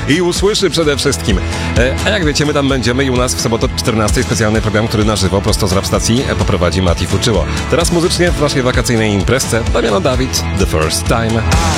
i usłyszy przede wszystkim. A jak wiecie, my tam będziemy i u nas w sobotę 14 specjalny program, który na żywo prosto z rap stacji poprowadzi Mati Fuczyło. Teraz muzycznie w naszej wakacyjnej imprezce Damiano David, The First Time.